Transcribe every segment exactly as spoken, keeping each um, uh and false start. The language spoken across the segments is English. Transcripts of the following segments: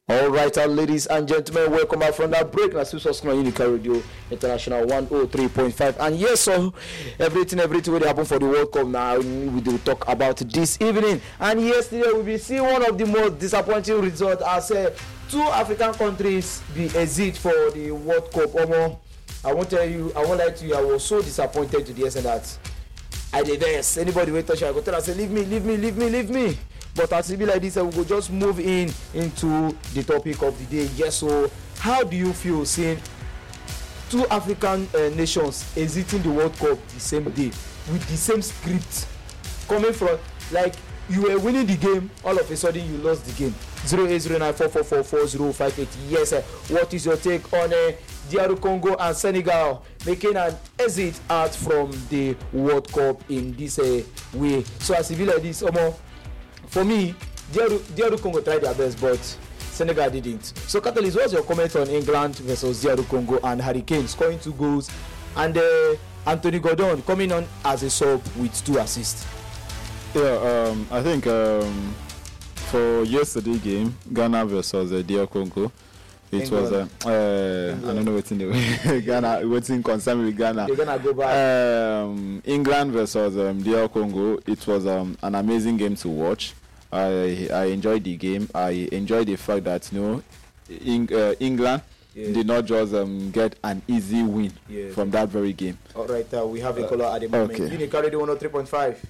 All right, uh, ladies and gentlemen, welcome back from that break. Now, Susos Unica Radio International one oh three point five. And yes, so everything, everything will happen for the World Cup now. We will talk about this evening. And yesterday, we will see one of the most disappointing results as uh, two African countries be exit for the World Cup. Omo, I won't tell you, I won't lie to you, I was so disappointed to the extent that I did this. Anybody will touch you, I go tell her, say, leave me, leave me, leave me, leave me. But as it be like this, we will just move in into the topic of the day. Yes, so how do you feel seeing two African uh, nations exiting the World Cup the same day with the same script coming from, like, you were winning the game, all of a sudden you lost the game. zero eight zero nine four four four four zero five eight. Yes, uh, what is your take on uh, D R Congo and Senegal making an exit out from the World Cup in this uh, way? So as it be like this, um, for me, D R Congo tried their best, but Senegal didn't. So, Catalyst, what's your comment on England versus D R Congo and Harry Kane scoring two goals and uh, Anthony Gordon coming on as a sub with two assists? Yeah, um, I think um, for yesterday's game, Ghana versus uh, D R Congo, it England. was uh, uh, I don't know what's in the way. Ghana, what's in concern with Ghana? They're gonna go back. Um, England versus um, D R Congo. It was um, an amazing game to watch. I I enjoyed the game. I enjoyed the fact that you know, Eng, uh, England yes. did not just um, get an easy win yes. from that very game. All right, uh, we have a caller at the moment. Okay. Unique Radio one oh three point five.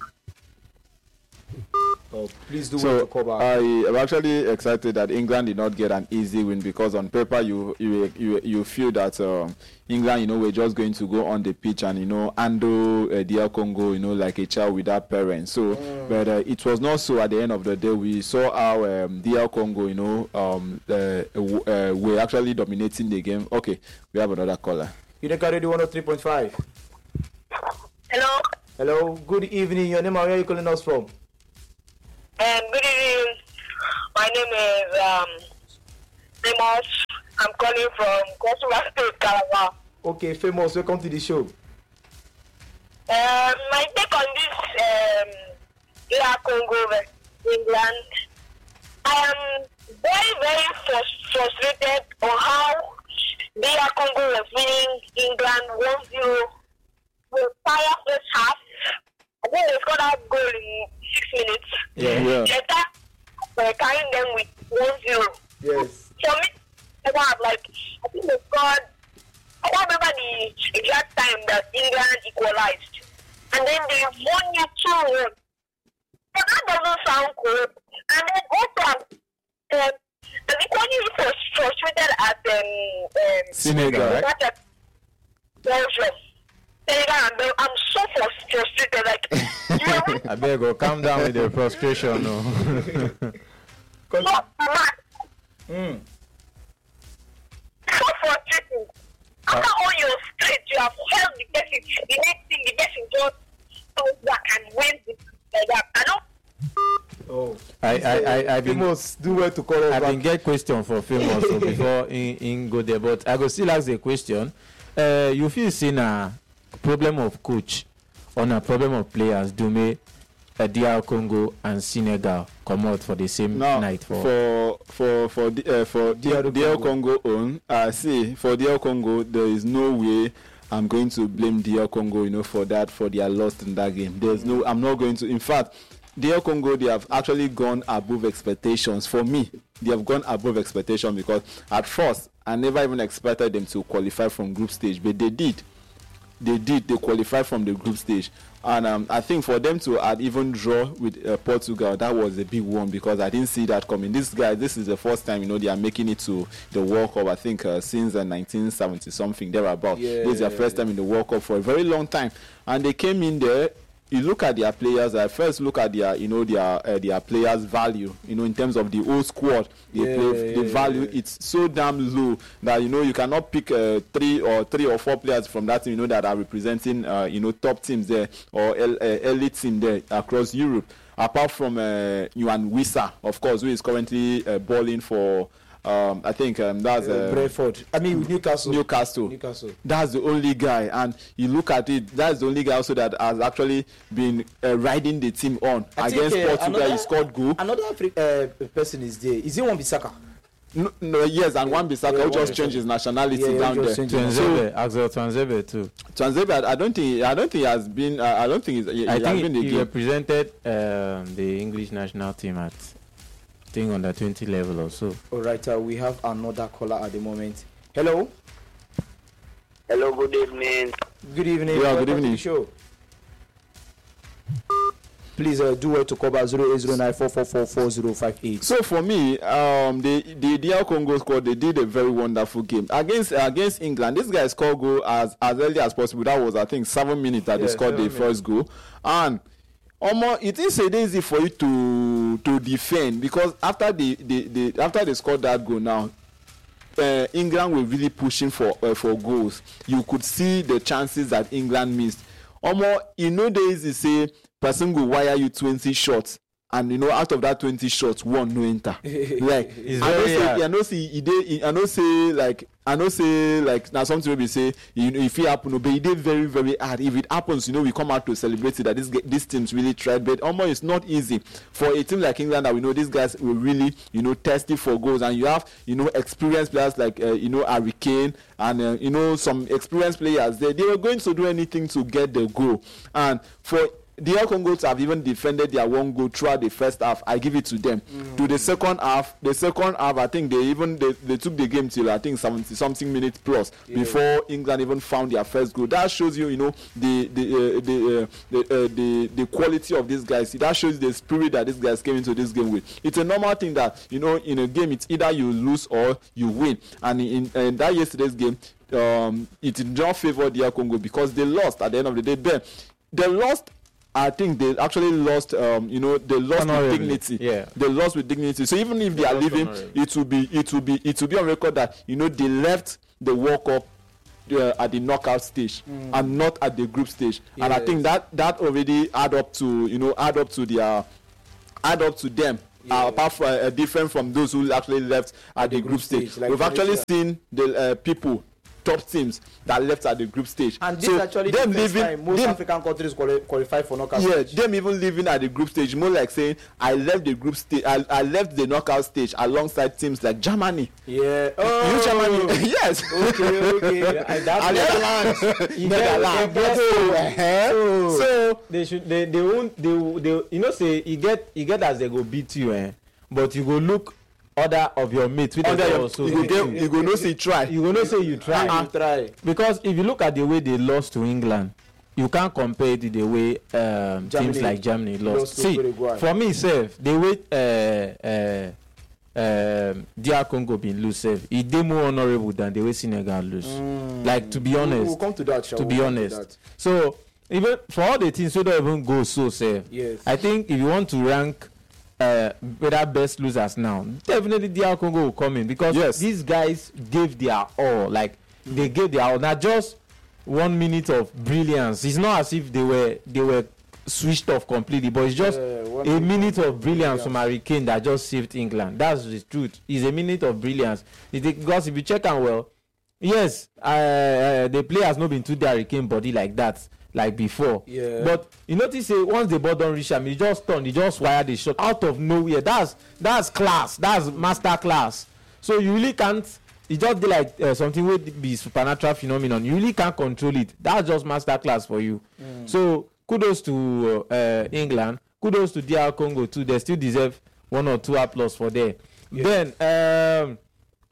Oh, please do so want to cover. I am actually excited that England did not get an easy win, because on paper you you you, you feel that uh, England, you know, we're just going to go on the pitch and you know handle uh, D R Congo, you know, like a child without parents. So, mm. but uh, it was not so. At the end of the day, we saw how um, D R Congo, you know, um, uh, uh, were actually dominating the game. Okay, we have another caller. Unique Radio one oh three point five. Hello. Hello. Good evening. Your name and where are you calling us from? Um, good evening. My name is um, Famous. I'm calling from Kosovo State, Calabar. Okay, Famous. Welcome to the show. Um, my take on this um, D R Congo versus England. I am very, very frust- frustrated on how D R Congo was winning England one zero with fire first half. I think they scored that goal in six minutes. Yeah, yeah. Later, we're carrying them with one zero. Yes. For me, I have like, I think they scored, I don't remember the exact time that England equalized. And then they won you two one. So that doesn't sound cool. And then also, um, I'm equally frustrated at um, um, Senegal, right? Belgium. I'm, I'm so frustrated. Like, I better go calm down with the frustration. No. So mad. Mm. So frustrating. After uh, all your strength, you have held the person. The next thing, the person just comes back and wins it like that. I don't. Oh, I, I, I, I Famous, do well to call us I back. been get question for Famous so before in, in go there, but I go still ask the question. Uh, you feel seen a problem of coach on a problem of players do me uh, D R Congo and Senegal come out for the same now, night for for for for uh, for D R Congo. Congo own uh, see for D R Congo there is no way I'm going to blame D R Congo, you know, for that, for their loss in that game. There's no, I'm not going to. In fact, D R Congo, they have actually gone above expectations. For me, they have gone above expectation, because at first I never even expected them to qualify from group stage, but they did. They did. They qualified from the group stage, and um, I think for them to add even draw with uh, Portugal, that was a big one, because I didn't see that coming. This guy, this is the first time, you know, they are making it to the World Cup. I think uh, since uh, nineteen seventy something thereabout. Yeah, this is their first time in the World Cup for a very long time, and they came in there. You look at their players. I first look at their, you know, their uh, their players' value. You know, in terms of the whole squad, they yeah, play. yeah, The value, yeah. it's so damn low that, you know, you cannot pick uh, three or three or four players from that team, you know, that are representing uh, you know, top teams there, or el- uh, elite team there across Europe. Apart from uh, Yohan Wissa, of course, who is currently uh, balling for. Um, I think um, that's uh, uh, Brentford. I mean, Newcastle. Newcastle. Newcastle. That's the only guy, and you look at it. That's the only guy also that has actually been uh, riding the team on. I against think, uh, Portugal. another, he scored goal. Another Afri- uh, person is there. Is it Wan-Bissaka? No, no, yes, and Wan Bissaka Yeah, who just Wan-Bissaka. changed his nationality Yeah, yeah, down just there. changed his Tuanzebe, Axel Tuanzebe too. Tuanzebe, I, I don't think I don't think he has been. Uh, I don't think he's, he, I he has think been he, he again. represented um, the English national team at I think under twenty level or so. All right, uh, we have another caller at the moment. Hello. Hello, good evening. Good evening. Yeah, Welcome good evening. to the show. Please uh, do well to call back zero eight zero nine four four four four zero five eight. So for me, um, the the D R Congo squad, they did a very wonderful game against uh, against England. This guy scored goal as as early as possible. That was I think seven minutes that Yeah, they scored the seven first goal, and almost it is so easy for you to to defend because after the the, the after they scored that goal now. Uh, England were really pushing for uh, for goals. You could see the chances that England missed. Almost you know there is say person will wire you twenty shots and you know out of that twenty shots one no enter. Like It's I know very say hard. I know say e dey I know say like I know say like na something wey be say you know if it happen but e dey very very hard. If it happens you know we come out to celebrate it that this this teams really tried but almost it's not easy for a team like England that we know these guys will really you know thirsty for goals and you have you know experienced players like uh, you know Harry Kane and uh, you know some experienced players there they were going to do anything to get the goal and for D R Congo to have even defended their one goal throughout the first half. I give it to them. Mm. To the second half, the second half, I think they even they, they took the game till I think seventy something minutes plus yeah. before England even found their first goal. That shows you, you know, the the uh, the, uh, the, uh, the the quality of these guys. That shows the spirit that these guys came into this game with. It's a normal thing that you know in a game it's either you lose or you win. And in, in that yesterday's game, um, it did not favor D R Congo because they lost at the end of the day. Then they lost. I think they actually lost, um, you know, they lost with dignity. Yeah. They lost with dignity. So even if they, they are leaving, honorably. it will be, it will be, it will be on record that you know they left the World Cup uh, at the knockout stage mm. and not at the group stage. Yes. And I think that that already add up to, you know, add up to their, add up to them. Yeah. Uh, apart from uh, different from those who actually left at, at the, the group, group stage. stage. Like We've actually Asia. seen the uh, people. Top teams that left at the group stage. And this so actually them the leaving, time most them, African countries quali- qualify for knockout yeah, stage. them even living at the group stage, more like saying I left the group stage, I, I left the knockout stage alongside teams like Germany. Yeah, oh, you Germany, yes. Okay, okay. I, that's Netherlands, Netherlands. So, uh-huh. so they should, they, they won't, they, they, you know, say you get, you get as they go beat you, eh? But you go look. Other of your mates with other your, also you go get you go no say try you go no say you try uh, try because if you look at the way they lost to England you can't compare it to the way um, teams like Germany lost, lost see for me sef the way uh, uh, um, D R Congo been lose sef e dey more honourable than the way Senegal lose mm. like to be honest we'll come to that to we'll be honest to so even for all the things wey don even go so sef yes. I think if you want to rank Uh, whether best losers now, definitely D R Congo will come in because yes. these guys gave their all. Like mm. they gave their all. Not just one minute of brilliance. It's not as if they were they were switched off completely, but it's just uh, a minute of brilliance from Harry Kane that just saved England. That's the truth. It's a minute of brilliance. It's because if you check out well, yes, uh, uh, the player has not been to the Harry Kane body like that. Like before, yeah. But you notice, say once the ball don't reach him, he just turn, he just wire the shot out of nowhere. That's that's class, that's master class. So you really can't. It just be like uh, something would be supernatural phenomenon. You really can't control it. That's just master class for you. Mm. So kudos to uh, England. Kudos to D R Congo too. They still deserve one or two applause for there. Yeah. Then. Um,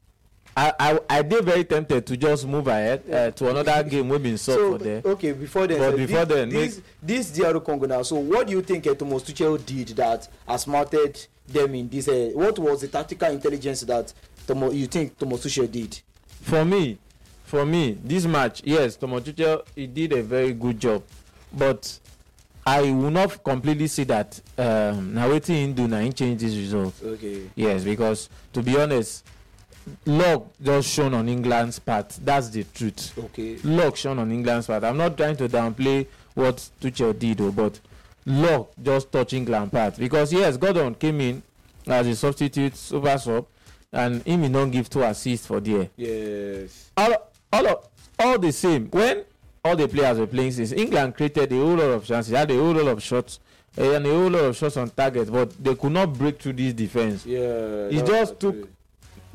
I, I I did very tempted to just move ahead uh, to another game we've been sought so, for there. Okay, before then, but so before this, then, this, this D R Congo now. So, what do you think uh, Thomas Tuchel did that has smarted them in this? Uh, what was the tactical intelligence that Tomo, you think Thomas Tuchel did? For me, for me, this match, yes, Thomas Tuchel he did a very good job, but I will not completely say that um, now waiting in do now change this result. Okay. Yes, because to be honest. Luck just shown on England's part. That's the truth. Okay. Luck shown on England's part. I'm not trying to downplay what Tuchel did, though, but luck just touched England's part. Because yes, Gordon came in as a substitute, super sub, and he may not give two assists for there. Yes. All, all, of, all the same. When all the players were playing, since England created a whole lot of chances, had a whole lot of shots, and a whole lot of shots on target, but they could not break through this defense. Yeah. It just took.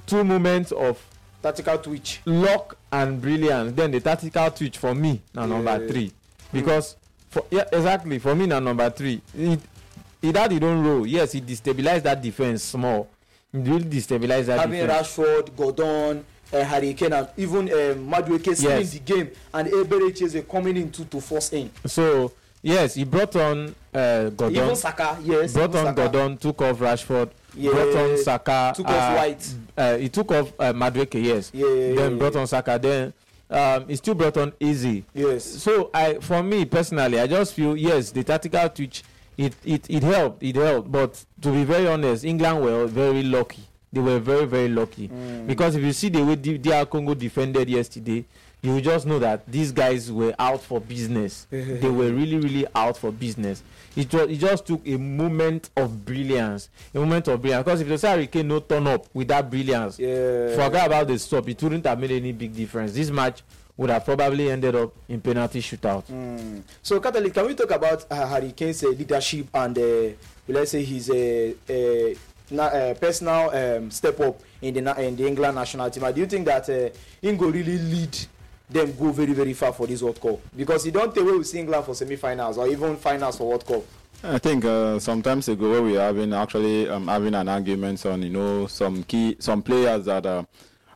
two moments of tactical twitch, luck and brilliance. Then the tactical twitch for me now yeah. number three because for yeah exactly for me now number three. It, it that he don't roll. Yes, he destabilized that defense small. He really destabilized that having defense. Rashford, Gordon, uh, Harry Kane, and even um, Madueke still Yes. in the game, and Eberechi coming in to to force in. So yes, he brought on uh, Gordon. Even Saka, yes. Brought even on Saka. Gordon, took off Rashford. Yeah. Brought on Saka. Took uh, off White. Uh, he took off uh, Madueke, yes. Yeah, yeah, then yeah, brought yeah. on Saka. Then um, he still brought on Easy. Yes. So I, for me personally, I just feel yes, the tactical twitch, it it it helped, it helped. But to be very honest, England were very lucky. They were very very lucky Mm. because if you see the way D- D R Congo defended yesterday, you will just know that these guys were out for business. They were really really out for business. It just it just took a moment of brilliance, a moment of brilliance. Because if the Harry Kane no turn up with that brilliance, Yeah. forget about the stop. It wouldn't have made any big difference. This match would have probably ended up in penalty shootout. Mm. So, Catholic, can we talk about uh, Harry Kane's uh, leadership and uh, let's say his uh, uh, na- uh, personal um, step up in the na- in the England national team? Do you think that uh, he go really lead them go very very far for this World Cup? Because he don't take away with England for semi-finals or even finals for World Cup. I think uh, some times ago where we have been actually um, having an argument on, you know, some key, some players that uh,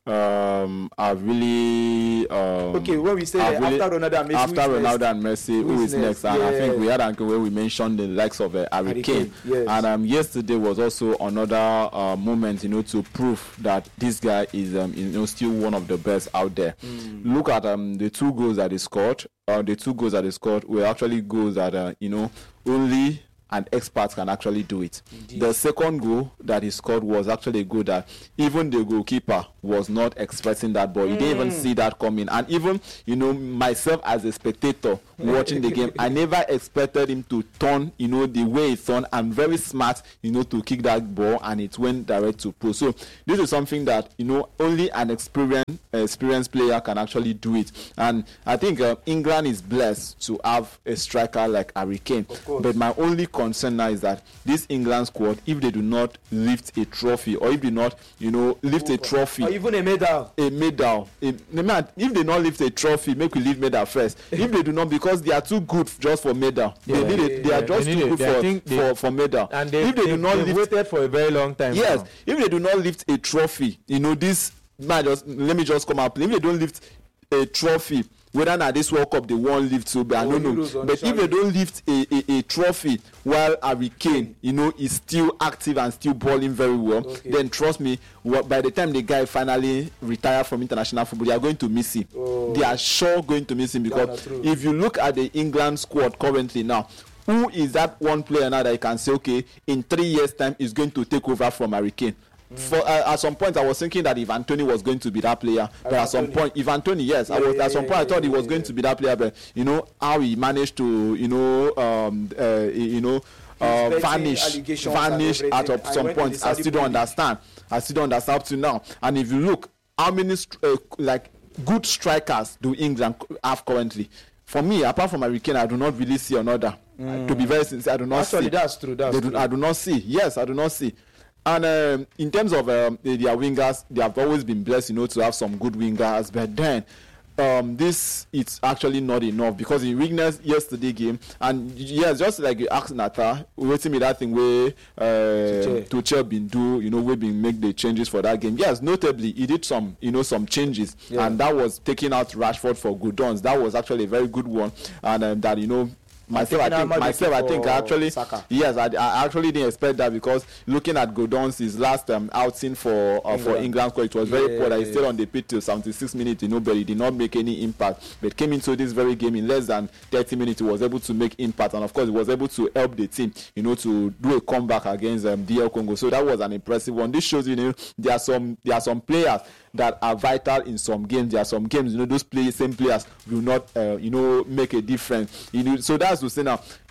um, are really... Um, Okay, when we say are uh, really- after Ronaldo and Messi, after who is Ronaldo next? and Messi, who Who is is next? next? And I think Yeah. we had an where we mentioned the likes of uh, Harry Harry Kane. Kane, yes. And um, yesterday was also another uh, moment, you know, to prove that this guy is, um, you know, still one of the best out there. Mm. Look at um, the two goals that he scored. Uh, the two goals that he scored were actually goals that, uh, you know, only an expert can actually do it. Indeed. The second goal that he scored was actually a goal that even the goalkeeper was not expecting that ball. He didn't even see that coming. And even, you know, myself as a spectator watching the game, I never expected him to turn, you know, the way he turned, and very smart, you know, to kick that ball, and it went direct to post. So this is something that, you know, only an experienced experienced player can actually do it. And I think uh, England is blessed to have a striker like Harry Kane. But my only concern now is that this England squad, if they do not lift a trophy, or if they not, you know, lift a trophy, Or even a medal. a medal, a, a man, if they not lift a trophy, make we leave medal first. If they do not, because they are too good just for medal. Yeah, they need it. They yeah, are just they need too it. good They- I for, think they- for for medal. And they, if they, they, do not they've lift, waited for a very long time. yes, now. if they do not lift a trophy, you know, this man just let me just come out. If they don't lift a trophy, whether na this World Cup they won't lift, so but I Or don't know. Euros or But if Nations they don't lift a, a, a trophy while Harry Kane, you know, is still active and still balling very well, Okay. then trust me, wha- by the time the guy finally retire from international football, they are going to miss him. Oh. They are sure going to miss him, because That's true. if you look at the England squad currently now, who is that one player now that you can say, okay, in three years' time is going to take over from Harry Kane? For uh, at some point, I was thinking that if Anthony was going to be that player, but at some Anthony. point, if Anthony, yes, I Yeah, was yeah, at some yeah, point I thought yeah, he was yeah, going yeah. to be that player, but you know how he managed to, you know, um, uh, you know, uh, betting vanish, allegations and vanish at everything. of I some went to point. the I Saudi still don't Pro League. understand. I still don't understand up to now. And if you look, how many st- uh, like good strikers do England have currently? For me, apart from Harry Kane, I do not really see another. To be very sincere, I do not Actually, see. that's true. That's They do, true. I do not see. Yes, I do not see. And um, in terms of um, their wingers, they have always been blessed, you know, to have some good wingers. But then, um, this it's actually not enough, because in weakness yesterday game, and yes, just like you asked Nata, waiting me that thing where uh, Tuchel been do, you know, we been make the changes for that game. Yes, notably he did some, you know, some changes, Yeah. and that was taking out Rashford for Gordons. That was actually a very good one, and um, that you know. Myself, I taking think out myself, I think for actually, Saka. yes, I, I actually didn't expect that, because looking at Gordon's his last um, outing for uh, for England. England, it was very Yeah, poor. That he yeah. stayed on the pitch till seventy-six minutes, you know, but he did not make any impact. But came into this very game in less than thirty minutes, he was able to make impact, and of course, he was able to help the team, you know, to do a comeback against um, D L Congo. So that was an impressive one. This shows, you know, there are some there are some players that are vital in some games. There are some games, you know, those play, same players will not, uh, you know, make a difference. You know, so that's to say now.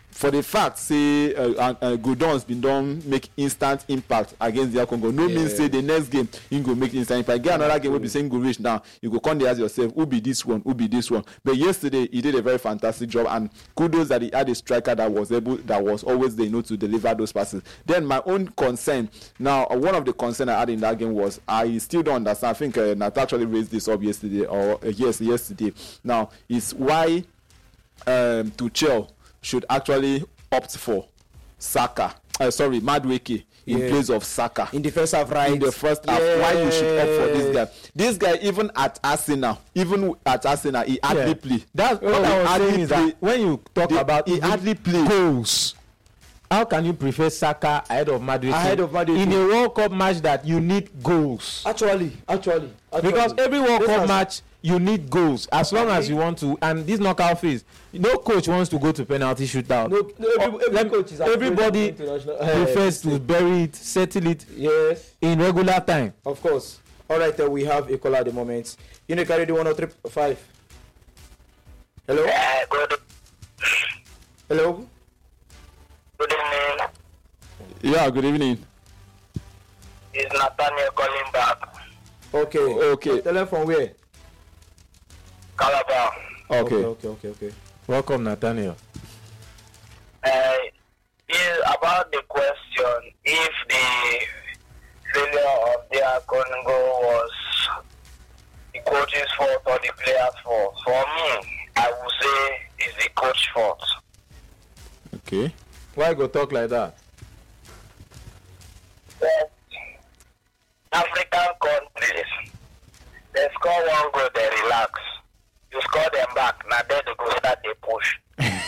for the fact say uh, uh, uh, Godon's been done make instant impact against the Congo. No yeah. means say the next game you go make instant impact. Get another game will be saying go reach now. You go come there ask yourself who be this one, who be this one. But yesterday he did a very fantastic job, and kudos that he had a striker that was able that was always there, you know, to deliver those passes. Then my own concern now, uh, one of the concern I had in that game was I still don't understand. I think uh, Nat actually raised this up yesterday or uh, yes yesterday. Now is why um, Tuchel should actually opt for Saka, uh, sorry, Madueke in yeah. place of Saka in the first half, right? In the first half, yeah. Why you should opt for this guy? This guy, even at Arsenal, even at Arsenal, he hardly yeah. play. That's what I was saying is that when you talk the, about he hardly play goals, how can you prefer Saka ahead of Madueke? Ahead of Madueke in a World Cup match that you need goals. Actually, actually, actually. because every World this Cup has... match. You need goals as long as you want to, and this knockout phase, no coach wants to go to penalty shootout. No, no every, every oh, coach is everybody prefers to bury it, settle it yes. in regular time. Of course. All right, uh, we have a call at the moment. You know, carry the one or three five. Hello. Uh, good. Hello. Good evening. Yeah. Good evening. It's Nathaniel calling back. Okay. Okay. Tell them from where. Calabar. Okay. Okay, okay, okay, okay. Welcome, Nathaniel. Uh, is about the question if the failure of the Congo was the coach's fault or the player's fault. For me, I would say it's the coach's fault. Okay. Why go talk like that? Well, African countries, they score one goal, they relax. You score them back, now then they go start the push.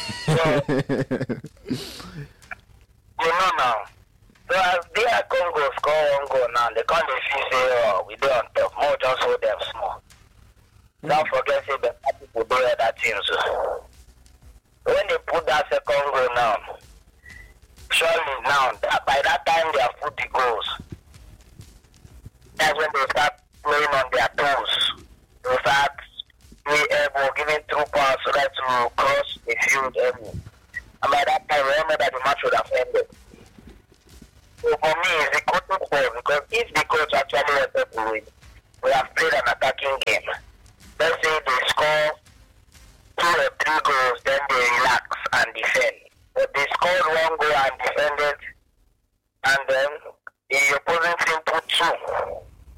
So, you know now. So as they are Congo score one goal now, they can't feel say, oh, we do on top. More just hold them small. Mm. Don't forget say the people do other things. So. When they put that second goal now, surely now, that by that time they have put the goals. That's when they start playing on their toes. They start doing elbow, giving through pass so that to cross the field. And by that time, remember that the match would have ended. So for me, it's the coach's fault because if the coach actually wanted to win, we have played an attacking game. Let's say they score two or three goals, then they relax and defend. But they scored one goal and defended, and then the opposing team put two.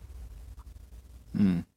Mm.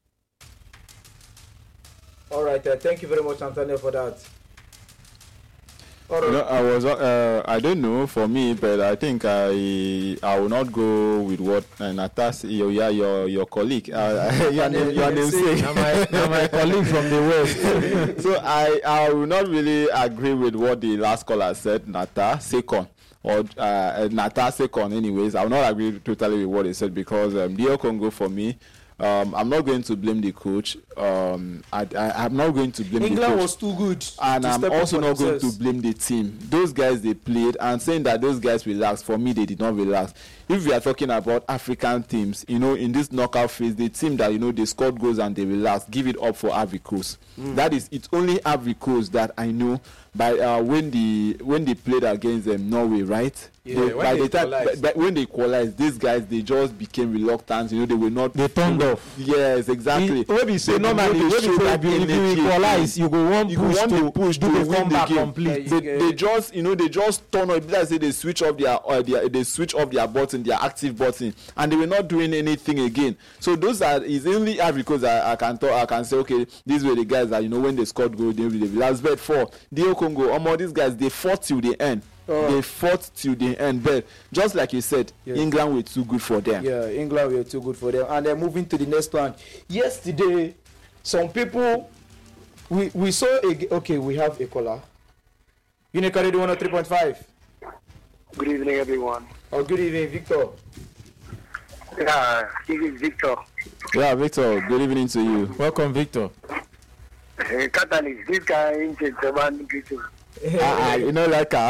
All right, uh, thank you very much, Antonio, for that. All right. No, I was. Uh, I don't know for me, but I think I I will not go with what uh, Natas, your yeah, your your colleague, uh, your name, your namesake, my, my colleague from the west. So I I will not really agree with what the last caller said, Nata Sekon. Or uh, Nata Sekon. Anyways, I will not agree totally with what he said because um, D R Congo for me. Um, I'm not going to blame the coach. Um, I, I, I'm not going to blame England the coach. was too good. And to I'm step also up not going themselves. to blame the team. Those guys, they played, and saying that those guys relaxed, for me, they did not relax. If we are talking about African teams, you know, in this knockout phase, the team that, you know, they scored goals and they relaxed, give it up for Ivory Coast. Mm. That is, it's only Ivory Coast that I know by uh, when the when they played against um, Norway, right? Yeah, they, when by they the time, equalized. by, by, when they equalized, these guys, they just became reluctant. You know, they were not. They turned off. Yes, exactly. When we say They- normally, they when we showed say that if you energy. equalize, you go one You push want to the push do to the win the comeback game. complete. They, Yeah. they just, you know, they just turn on. Let's say they switch off their, uh, their, they switch off their button, their active button, and they were not doing anything again. So those are is only because I, I can talk, I can say, okay, these were the guys that you know when they scored goal, they really relaxed. But for D R Congo, um, all these guys, they fought till the end. Oh. They fought till the end. But just like you said, Yes. England were too good for them. Yeah, England were too good for them. And then moving to the next one. Yesterday, some people, we, we saw, a, okay, we have a caller. Unique Radio one oh three point five. Good evening, everyone. Oh, good evening, Victor. Yeah, this is Victor. Yeah, Victor. Good evening to you. Welcome, Victor. Uh, Catalyst, this guy in German greeting. Ah, uh, you know, like uh,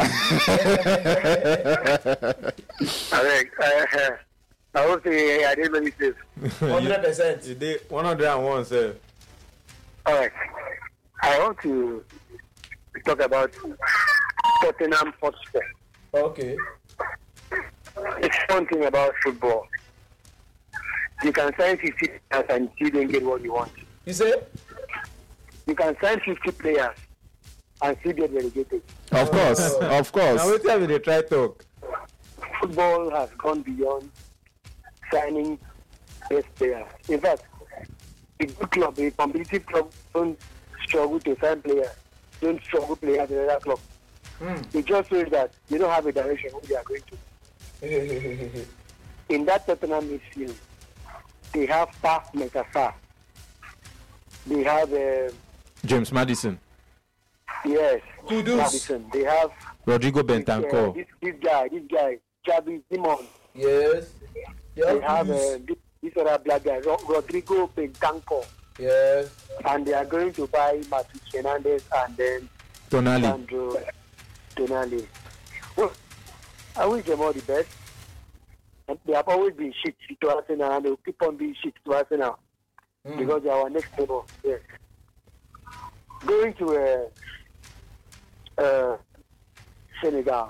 Alex, uh, I hope say I didn't make this. one hundred percent. You did one hundred and one, sir. All right. I want to talk about Tottenham Hotspur. Okay. It's one thing about football. You can sign fifty players and you don't get what you want. You say? You can sign fifty players and still get relegated. Of course, of course. Now, wait till they try talk. Football has gone beyond signing best players. In fact, a good club, a competitive club, don't struggle to sign players, don't struggle players in another club. Mm. It just shows that they don't have a direction who they are going to. In that Tottenham midfield, they have Paf Metafa. They have, uh, James Madison, yes, Kudus. Madison. They have Rodrigo this, uh, Bentancur. this, this guy, this guy, Javi Simon. Yes. They have uh, Kudus. this, this other black guy, Ro- Rodrigo Bentancur. Yes. And they are going to buy Matheus Fernandes and then Tonali. Sandro Tonali. Well, I wish them all the best. And they have always been shit to Arsenal and they will keep on being shit to Arsenal Mm. because they are our next neighbor. Yes. Going to uh, uh, Senegal.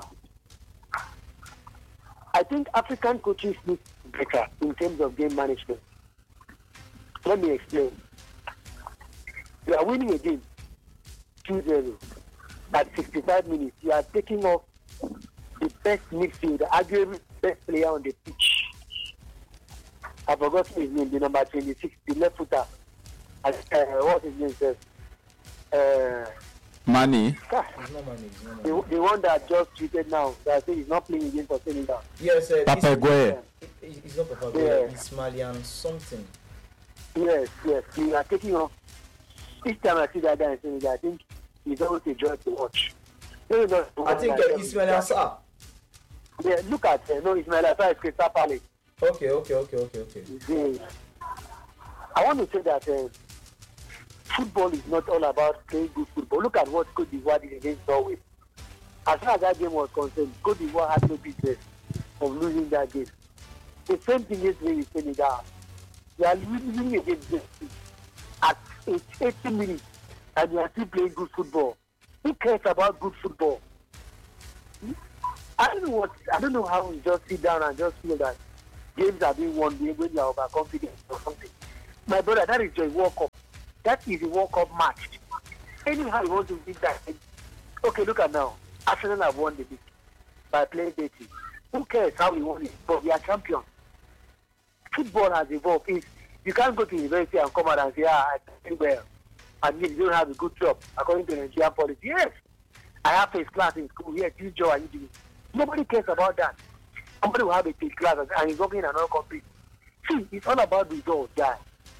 I think African coaches need better in terms of game management. Let me explain. You are winning a game two zero. At sixty-five minutes, you are taking off the best midfielder, arguably best player on the pitch. I forgot his name, the number twenty-six, the left footer. Uh, what his name says? Uh, Money. ah, It's not money. It's not the, money. the one that just tweeted now, that I say he's not playing again for Senegal. Yes, uh, Papa it's, Gueye. it- it's not Papa Yeah. Gueye. It's Malian something. Yes, yes, you are taking off. Each time I see that guy in Senegal, I think he's always a joy to watch. No, no, no, I think uh, Ismail Assar. Yeah, look at uh, no Ismail Assar is Crystal Palace. Okay, okay, okay, okay, okay. The- I want to say that uh, football is not all about playing good football. Look at what Cote d'Ivoire did against Norway. As far as that game was concerned, Cote d'Ivoire had no business of losing that game. The same thing is with Senegal. They are losing against them at eighty minutes and they are still playing good football. Who cares about good football? I don't know what I don't know how we just sit down and just feel that games are being won when you are overconfident or something. My brother, that is your World Cup. That is a World Cup match. Anyhow you want to win that. Okay, look at now. Arsenal have won the league by playing thirty. Who cares how we won it? But we are champions. Football has evolved. It's, you can't go to university and come out and say, ah, I play well. And you don't have a good job according to the Nigerian policy. Yes, I have first class in school. Yes, this job are you doing? Nobody cares about that. Somebody will have a first class and he's working in another country. See, it's all about results, guys.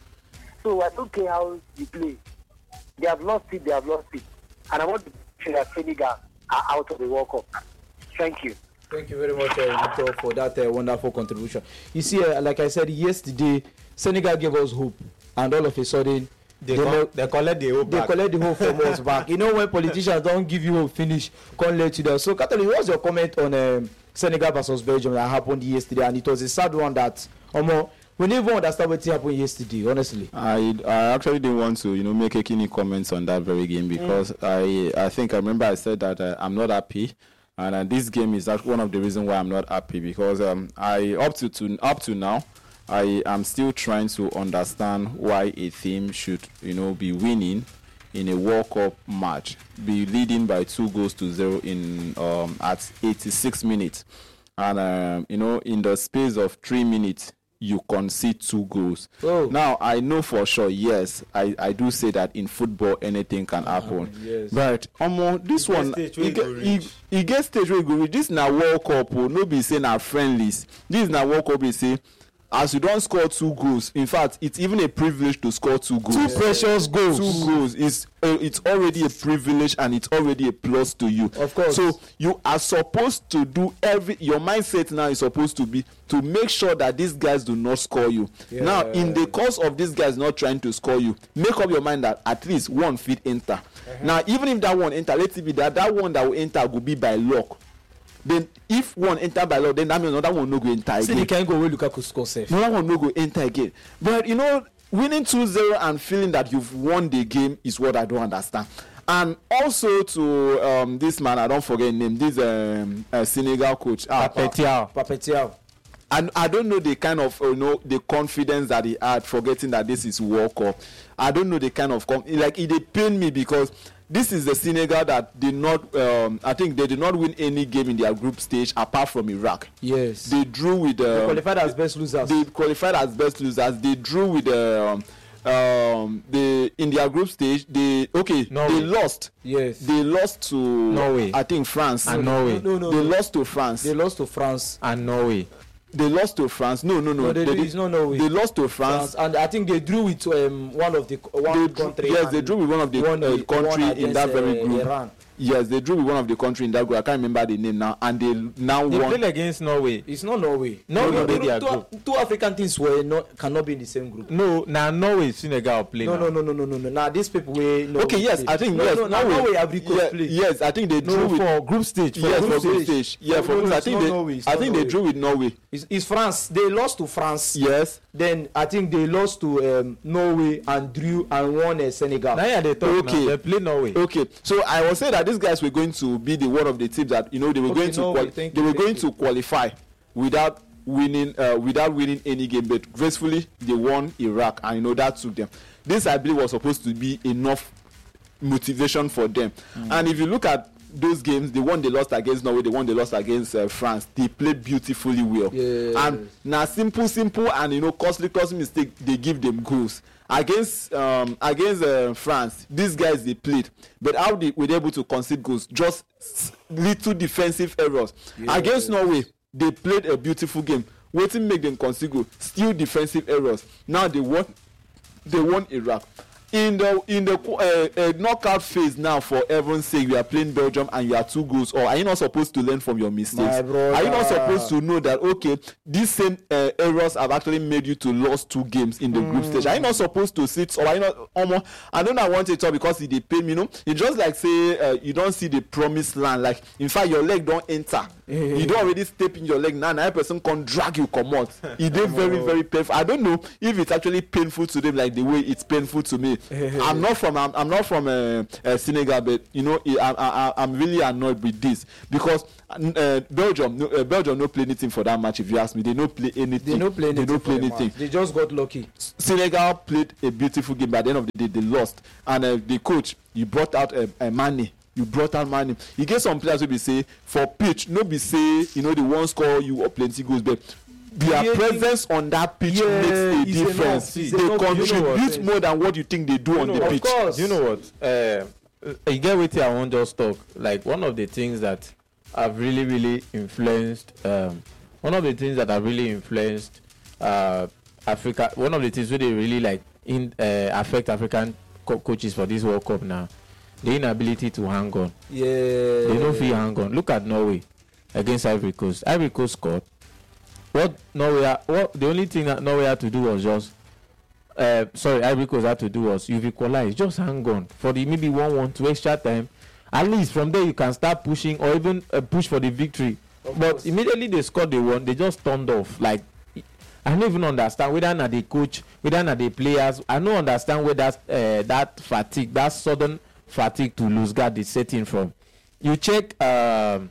So I don't care how you play. They have lost it, they have lost it. And I want to say that Senegal are out of the World Cup. Thank you. Thank you very much, uh, Victor, for that uh, wonderful contribution. You see, uh, like I said yesterday, Senegal gave us hope, and all of a sudden, They, they, con- le- they collect the hope they back. collect the hope from us back. You know, when politicians don't give you hope, finish, can't let you down. So, Catholic, what's your comment on um, Senegal versus Belgium that happened yesterday? And it was a sad one that, um, we never understand what happened yesterday, honestly. I, I actually didn't want to, you know, make any comments on that very game because mm. I I think I remember I said that uh, I'm not happy, and uh, this game is actually one of the reasons why I'm not happy because um I up to, to up to now I am still trying to understand why a team should, you know, be winning in a World Cup match, be leading by two goals to zero in um at eighty-six minutes, and um, you know, in the space of three minutes. You concede two goals. Oh. Now I know for sure. Yes, I, I do say that in football anything can happen. Uh, yes. But um, this E get one, stage wey e e go get reach. e- e get stage where you go reach. This na World Cup. Oh, no be say na friendlies. This na World Cup. Be say as you don't score two goals. In fact, it's even a privilege to score two goals. Two precious goals. Two goals is uh, it's already a privilege and it's already a plus to you. Of course. So you are supposed to do every. Your mindset now is supposed to be to make sure that these guys do not score you. Yeah. Now, in the course of these guys not trying to score you, make up your mind that at least one fit enter. Uh-huh. Now, even if that one enter, let it be that that one that will enter will be by luck. Then, if one enter by luck, then that means another one no go enter See, again. they can't go where Lukaku score safe. Another one no go enter again. But you know, winning two zero and feeling that you've won the game is what I don't understand. And also to um, this man, I don't forget his name, this um, uh, Senegal coach. Ah, Papetiao. Papetiao. And I don't know the kind of you know the confidence that he had, forgetting that this is World Cup. I don't know the kind of com- like it did pain me because this is the Senegal that did not. Um, I think they did not win any game in their group stage apart from Iraq. Yes. They drew with. Uh, they qualified as best losers. They qualified as best losers. They drew with. Um, um, they in their group stage. They okay. Norway. They lost. Yes. They lost to Norway. I think France. And Norway. No, no, no. They no. lost to France. They lost to France. And Norway. They lost to France. No, no, no. No, they, they they, it's not Norway. They lost to France. France, and I think they drew with um, one of the one They drew- country. yes, and they drew with one of the won uh, the- country won in that against, very uh, group. Iran. Yes, they drew with one of the country in that group. I can't remember the name now, and they now They won. played against Norway. It's not Norway. Norway no, no, made no, their two, group. two African teams were not cannot be in the same group. No, now Norway, Senegal play. No, now. no, no, no, no, no, no. Now these people were Norway Okay, yes, play. I think no, yes. No, no, Norway, Norway Ivory Coast yeah, play. yes, I think they drew No, with. for group stage. For Yes, group for group stage. stage. Yeah, No, for no, group. I it's think not they. Norway, it's I not think they Norway. drew with Norway. It's, it's France. They lost to France. Yes. Then I think they lost to um, Norway and drew and won uh, Senegal. Now yeah, they talk Okay. now. They play Norway. Okay, so I was saying that these guys were going to be the one of the teams that you know they were Okay, going to Norway, quali- thank they you, were thank going you. to qualify without winning uh, without winning any game, but gracefully they won Iraq, and you know that took them. This I believe was supposed to be enough motivation for them. Mm. And if you look at those games, the one they lost against Norway, the one they lost against uh, France, they played beautifully well. Yes. And now simple, simple, and you know costly, costly mistake, they give them goals. Against um, against uh, France, these guys they played, but how they were able to concede goals? Just s- little defensive errors. Yes. Against Norway, they played a beautiful game. Waiting make them concede goals, still defensive errors. Now they won, they won Iraq. In the in the uh, uh, knockout phase now, for heaven's sake, you are playing Belgium and you are two goals. Or are you not supposed to learn from your mistakes? My brother. Are you not supposed to know that okay, these same uh, errors have actually made you to lose two games in the mm. group stage? Are you not supposed to sit? Or are you not? Um, I don't know. I want to talk because it they pay me. You know, it's just like say uh, you don't see the promised land. Like in fact, your leg don't enter. You don't already step in your leg now. Another person can drag you come out. It is very very painful. I don't know if it's actually painful to them like the way it's painful to me. I'm not from I'm, I'm not from uh, uh, Senegal, but you know I, I, I'm really annoyed with this because uh, Belgium no, uh, Belgium no play anything for that match. If you ask me, they no play anything. They no play anything. They no play for the anything. match. They just got lucky. Senegal played a beautiful game. By the end of the day, they lost, and uh, the coach he brought out a uh, uh, Mane. You brought out money. You get some players who be say for pitch, no be say you know the one score you or plenty goals, but their Yeah, presence on that pitch yeah, makes a it's difference. enough. It's they enough. contribute You know what, more than what you think they do You on know, the of pitch. course. You know what? Uh, you get with I want just talk. Like one of the things that have really, really influenced. Um, one of the things that have really influenced uh, Africa. One of the things where they really like in uh, affect African co- coaches for this World Cup now. The inability to hang on. Yeah. They don't feel hang on. Look at Norway against Ivory Coast. Ivory Coast scored. What Norway? What the only thing that Norway had to do was just. Uh, sorry, Ivory Coast had to do was you've equalized. Just hang on for the maybe one one two extra time. At least from there you can start pushing or even uh, push for the victory. Of But course. immediately they scored the one, they just turned off. Like I don't even understand whether na the coach, whether na the players. I don't understand where that uh, that fatigue, that sudden fatigue to lose guard is setting from. You check um,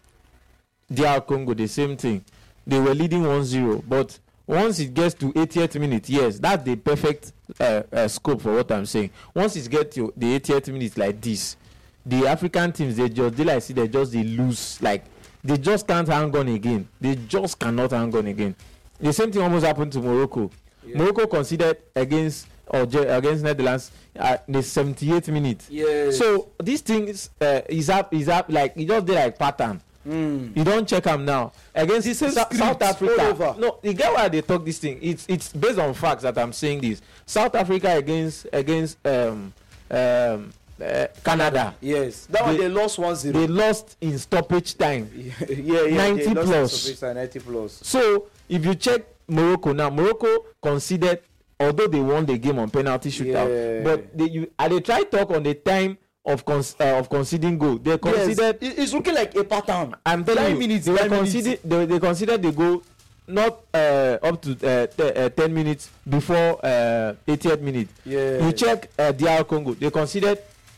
D R Congo, the same thing. They were leading one zero, but once it gets to eightieth minute, yes, that's the perfect uh, uh, scope for what I'm saying. Once it gets to the eightieth minute like this, the African teams, they just, they like see, they just, they lose. Like, they just can't hang on again. They just cannot hang on again. The same thing almost happened to Morocco. Yeah. Morocco conceded against or against Netherlands at the seventieth minute. Yes. So these things uh, is up is up like it just did like pattern. Mm. You don't check them now against The same Sa- script South all Africa. over. No, you get why they talk this thing. It's it's based on facts that I'm saying this. South Africa against against um um uh, Canada. Yes. That one They- they lost one zero. They lost in stoppage time. yeah, yeah, yeah. ninety they lost plus. to Sophia, ninety plus. So if you check Morocco now, Morocco conceded, although they won the game on penalty shootout, Yeah. but they you and they try talk on the time of con- uh, of conceding goal. They Yes. considered. It- it's looking like a pattern. I'm telling Nine you, minutes, they were nine minutes. considered. They, they considered the goal not uh, up to uh, t- uh, ten minutes before uh, eightieth minute. Yeah. You check uh, D R Congo. They considered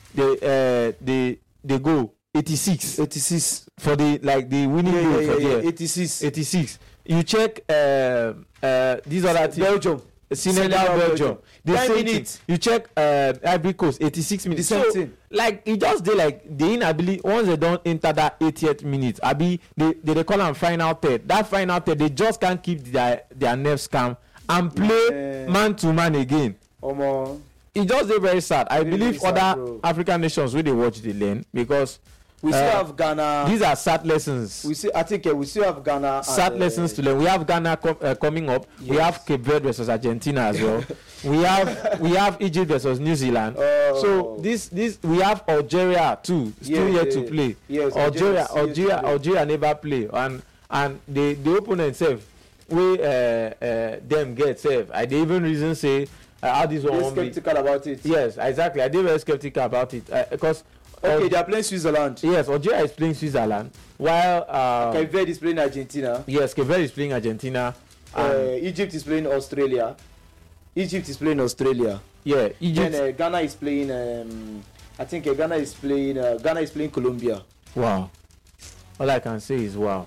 they uh, they they go eighty-six eighty-six for the like the winning yeah, goal yeah, for yeah, there. yeah. eighty-six eighty-six. You check uh, uh, these other teams. Belgium. Senegal, Senegal, Belgium. Belgium. The Ten same minutes. thing. You check uh, Ivory Coast, eighty-six minutes. The same so, thing. like it just they like the inability once they don't enter that eightieth minute. Abi they they, they call them final third. That final third they just can't keep their their nerves calm and play Yeah. man to man again. Omo. It just they very sad. I Really, believe really sad, other bro. African nations where they watch they learn because We still uh, have Ghana. these are sad lessons. We see. I think uh, we still have Ghana. Sad and, uh, lessons to learn. We have Ghana com- uh, coming up. We Yes. have Cape Verde versus Argentina as well. we have we have Egypt versus New Zealand. Oh. So this this we have Algeria too still Yeah, yet to yeah, play. yes, Algeria Algeria still yet to Algeria play. Algeria never play and and the the opponent sef wey uh, uh, them get sef. I dey even reason say uh, how this one They're wan be. skeptical about it. Yes, exactly. I dey very skeptical about it uh, because. Okay, uh, they are playing Switzerland. yes, Algeria is playing Switzerland while uh, Cape Verde is playing Argentina. yes, Cape Verde is playing Argentina. Uh, And, Egypt is playing Australia. Egypt is playing Australia. yeah, Egypt. Then uh, Ghana is playing. Um, I think uh, Ghana is playing. Uh, Ghana is playing Colombia. Wow. All I can say is wow.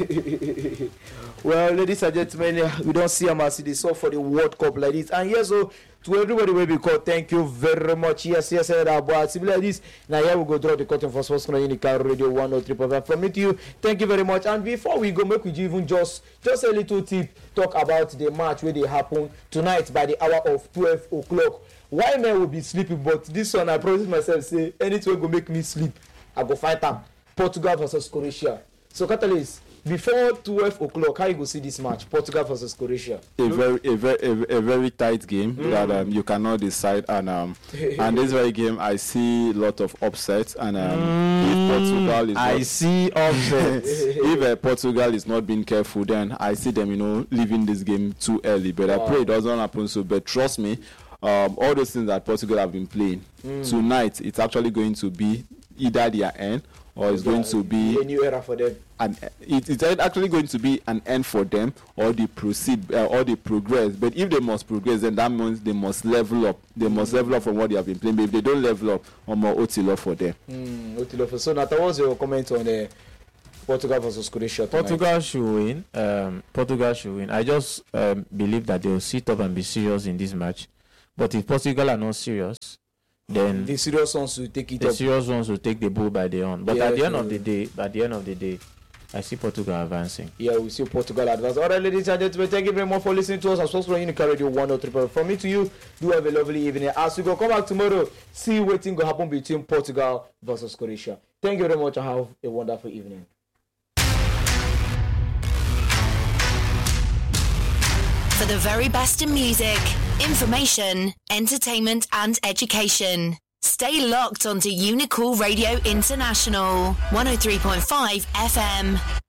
Well, ladies and gentlemen, uh, we don't see them see this all for the World Cup like this. And yes, so to everybody will be called, thank you very much. Yes, yes, yes, but similar like this. Now here we go draw the curtain for Sports Corner Unica Radio one oh three point five. From me to you, thank you very much. And before we go, make we even just just a little tip talk about the match where they happen tonight by the hour of twelve o'clock. Why men will be sleeping, but this one I promise myself say anything go make me sleep, I go fight them. Portugal versus Croatia. So Catalyst, before twelve o'clock, how you go see this match? Portugal versus Croatia. A very, a very, a, a very tight game mm. that um, you cannot decide, and um, and this very game, I see a lot of upsets, and um, mm. if Portugal is, I not, see upsets. if uh, Portugal is not being careful, then I see them, you know, leaving this game too early. But wow. I pray it doesn't happen. So, but trust me, um, all those things that Portugal have been playing mm. tonight, it's actually going to be either their end. Or it's yeah, going to be a new era for them. And it, it's actually going to be an end for them, or they proceed, uh, or they progress. But if they must progress, then that means they must level up. They must level up from what they have been playing. But if they don't level up, or more Otilo for them. Mm, Otilo for so. Nata, what's your comment on the Portugal versus Croatia tonight? Portugal should win. Um, Portugal should win. I just um, believe that they will sit up and be serious in this match. But if Portugal are not serious, then the serious ones will take it the up. serious ones will take the bull by the horn. But yeah, at the end yeah. of the day, at the end of the day, I see Portugal advancing. Yeah, we see Portugal advance. All right, ladies and gentlemen, thank you very much for listening to us on Sports Corner Unica Radio one oh three point five. From me to you, do have a lovely evening. As we go come back tomorrow, see what thing will happen between Portugal versus Croatia. Thank you very much and have a wonderful evening. For the very best in music, information, entertainment and education. Stay locked onto Unicool Radio International, one oh three point five F M.